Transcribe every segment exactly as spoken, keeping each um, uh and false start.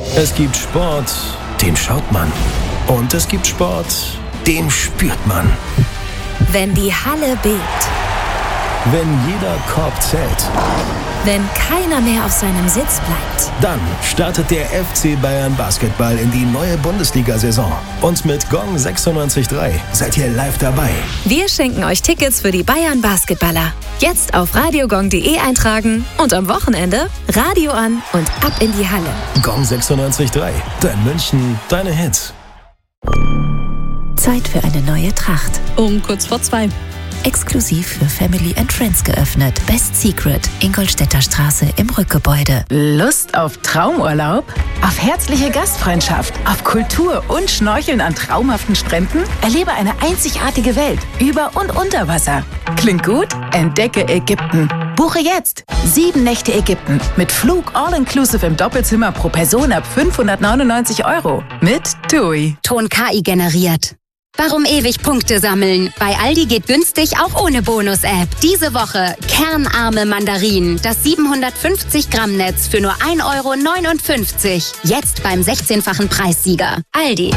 Es gibt Sport, den schaut man. Und es gibt Sport, den spürt man. Wenn die Halle bebt. Wenn jeder Korb zählt. Wenn keiner mehr auf seinem Sitz bleibt. Dann startet der F C Bayern Basketball in die neue Bundesliga-Saison. Und mit Gong sechsundneunzig Komma drei seid ihr live dabei. Wir schenken euch Tickets für die Bayern Basketballer. Jetzt auf radiogong punkt de eintragen und am Wochenende Radio an und ab in die Halle. Gong sechsundneunzig Komma drei. Dein München, deine Hits. Zeit für eine neue Tracht. Um kurz vor zwei. Exklusiv für Family and Friends geöffnet. Best Secret, Ingolstädter Straße im Rückgebäude. Lust auf Traumurlaub? Auf herzliche Gastfreundschaft? Auf Kultur und Schnorcheln an traumhaften Stränden? Erlebe eine einzigartige Welt, über und unter Wasser. Klingt gut? Entdecke Ägypten. Buche jetzt sieben Nächte Ägypten mit Flug all-inclusive im Doppelzimmer pro Person ab fünfhundertneunundneunzig Euro. Mit TUI. Ton K I generiert. Warum ewig Punkte sammeln? Bei Aldi geht günstig auch ohne Bonus-App. Diese Woche kernarme Mandarinen. Das siebenhundertfünfzig Gramm Netz für nur ein Euro neunundfünfzig. Jetzt beim sechzehnfachen Preissieger. Aldi.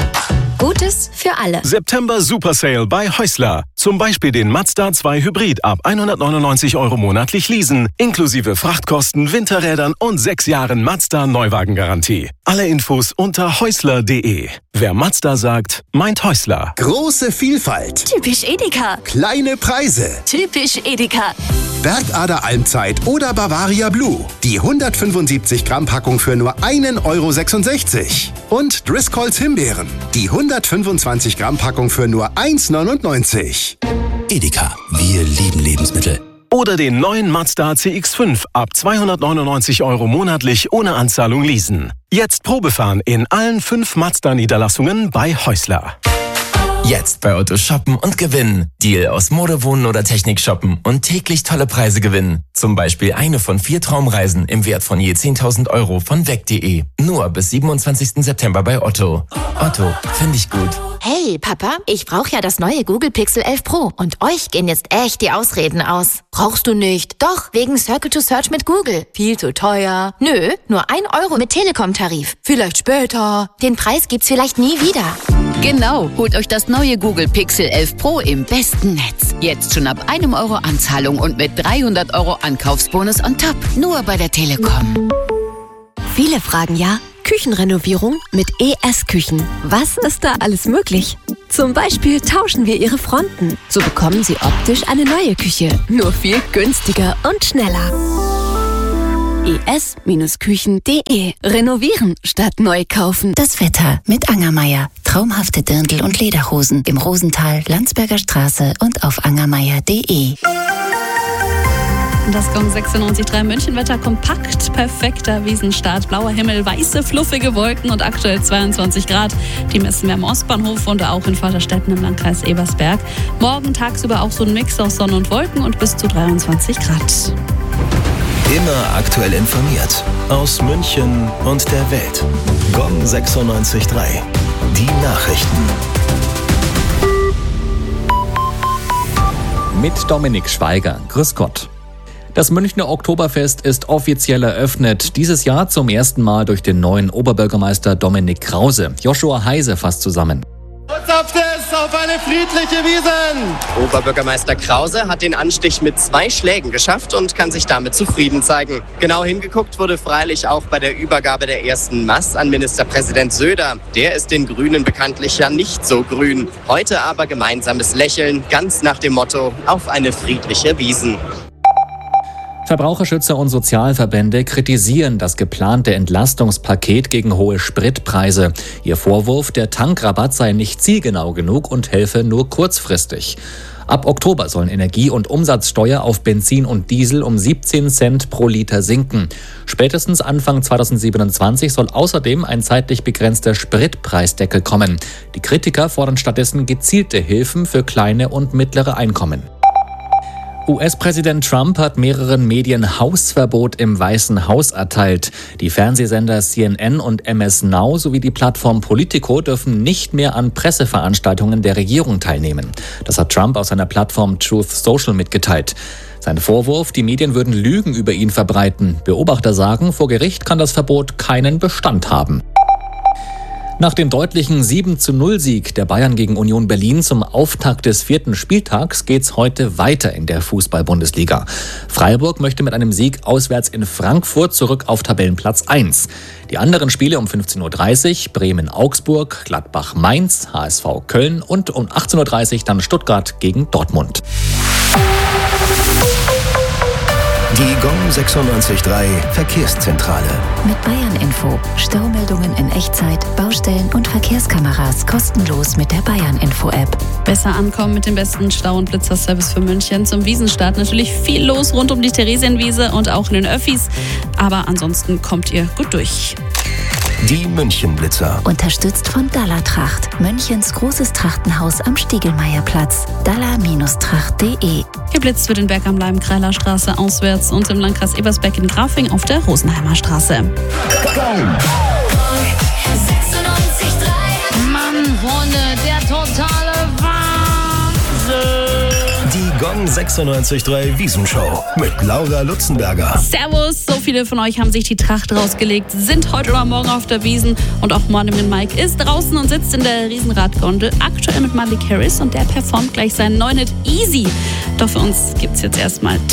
Gutes für alle. September Super Sale bei Häusler. Zum Beispiel den Mazda zwei Hybrid ab hundertneunundneunzig Euro monatlich leasen. Inklusive Frachtkosten, Winterrädern und sechs Jahren Mazda Neuwagengarantie. Alle Infos unter häusler punkt de. Wer Mazda sagt, meint Häusler. Große Vielfalt. Typisch Edeka. Kleine Preise. Typisch Edeka. Bergader Almzeit oder Bavaria Blue. Die hundertfünfundsiebzig Gramm Packung für nur einen Euro sechsundsechzig. Und Driscolls Himbeeren. Die hundertfünfundzwanzig Gramm Packung für nur eins neunundneunzig. Edeka, wir lieben Lebensmittel. Oder den neuen Mazda C X fünf ab zweihundertneunundneunzig Euro monatlich ohne Anzahlung leasen. Jetzt Probefahren in allen fünf Mazda-Niederlassungen bei Häusler. Jetzt bei Otto shoppen und gewinnen. Deal aus Mode, Wohnen oder Technik shoppen und täglich tolle Preise gewinnen. Zum Beispiel eine von vier Traumreisen im Wert von je zehntausend Euro von weg punkt de. Nur bis siebenundzwanzigsten September bei Otto. Otto, finde ich gut. Hey Papa, ich brauche ja das neue Google Pixel elf Pro und euch gehen jetzt echt die Ausreden aus. Brauchst du nicht? Doch, wegen Circle to Search mit Google. Viel zu teuer. Nö, nur ein Euro mit Telekom-Tarif. Vielleicht später. Den Preis gibt's vielleicht nie wieder. Genau, holt euch das neue Google Pixel elf Pro im besten Netz. Jetzt schon ab einem Euro Anzahlung und mit dreihundert Euro Ankaufsbonus on top. Nur bei der Telekom. Viele fragen ja, Küchenrenovierung mit E S-Küchen. Was ist da alles möglich? Zum Beispiel tauschen wir ihre Fronten. So bekommen sie optisch eine neue Küche. Nur viel günstiger und schneller. E S Küchen punkt de. Renovieren statt neu kaufen. Das Wetter mit Angermeier. Traumhafte Dirndl und Lederhosen im Rosental, Landsberger Straße und auf angermeier punkt de. Das Gong sechsundneunzig Komma drei Münchenwetter kompakt, perfekter Wiesenstart, blauer Himmel, weiße, fluffige Wolken und aktuell zweiundzwanzig Grad. Die messen wir am Ostbahnhof und auch in Vaterstetten im Landkreis Ebersberg. Morgen tagsüber auch so ein Mix aus Sonne und Wolken und bis zu dreiundzwanzig Grad. Immer aktuell informiert. Aus München und der Welt. Gong sechsundneunzig Komma drei. Die Nachrichten. Mit Dominik Schweiger. Grüß Gott. Das Münchner Oktoberfest ist offiziell eröffnet. Dieses Jahr zum ersten Mal durch den neuen Oberbürgermeister Dominik Krause. Joshua Heise fasst zusammen. Zapft es auf eine friedliche Wiesn! Oberbürgermeister Krause hat den Anstich mit zwei Schlägen geschafft und kann sich damit zufrieden zeigen. Genau hingeguckt wurde freilich auch bei der Übergabe der ersten Maß an Ministerpräsident Söder. Der ist den Grünen bekanntlich ja nicht so grün. Heute aber gemeinsames Lächeln, ganz nach dem Motto: auf eine friedliche Wiesn. Verbraucherschützer und Sozialverbände kritisieren das geplante Entlastungspaket gegen hohe Spritpreise. Ihr Vorwurf, der Tankrabatt sei nicht zielgenau genug und helfe nur kurzfristig. Ab Oktober sollen Energie- und Umsatzsteuer auf Benzin und Diesel um siebzehn Cent pro Liter sinken. Spätestens Anfang zweitausendsiebenundzwanzig soll außerdem ein zeitlich begrenzter Spritpreisdeckel kommen. Die Kritiker fordern stattdessen gezielte Hilfen für kleine und mittlere Einkommen. U S-Präsident Trump hat mehreren Medien Hausverbot im Weißen Haus erteilt. Die Fernsehsender C N N und M S Now sowie die Plattform Politico dürfen nicht mehr an Presseveranstaltungen der Regierung teilnehmen. Das hat Trump auf seiner Plattform Truth Social mitgeteilt. Sein Vorwurf, die Medien würden Lügen über ihn verbreiten. Beobachter sagen, vor Gericht kann das Verbot keinen Bestand haben. Nach dem deutlichen sieben zu null Sieg der Bayern gegen Union Berlin zum Auftakt des vierten Spieltags geht's heute weiter in der Fußball-Bundesliga. Freiburg möchte mit einem Sieg auswärts in Frankfurt zurück auf Tabellenplatz eins. Die anderen Spiele um fünfzehn Uhr dreißig, Bremen-Augsburg, Gladbach-Mainz, H S V Köln und um achtzehn Uhr dreißig dann Stuttgart gegen Dortmund. Die Gong sechsundneunzig Komma drei Verkehrszentrale. Mit Bayern Info. Staumeldungen in Echtzeit, Baustellen und Verkehrskameras kostenlos mit der Bayern Info App. Besser ankommen mit dem besten Stau- und Blitzerservice für München. Zum Wiesenstart natürlich viel los rund um die Theresienwiese und auch in den Öffis. Aber ansonsten kommt ihr gut durch. Die München-Blitzer. Unterstützt von Dalla-Tracht. Münchens großes Trachtenhaus am Stiegelmeierplatz. dalla Tracht punkt de. Geblitzt wird in Berg am Laim, Kreilerstraße auswärts und im Landkreis Ebersberg in Grafing auf der Rosenheimer Straße. Mann, Freunde, der totale Wahnsinn. Die Gong sechsundneunzig Komma drei Wiesenshow mit Laura Lutzenberger. Servus, so viele von euch haben sich die Tracht rausgelegt, sind heute oder morgen auf der Wiesn und auch Morning Mike ist draußen und sitzt in der Riesenradgondel, aktuell mit Malik Harris und der performt gleich seinen neuen Hit Easy. Doch für uns gibt's jetzt erstmal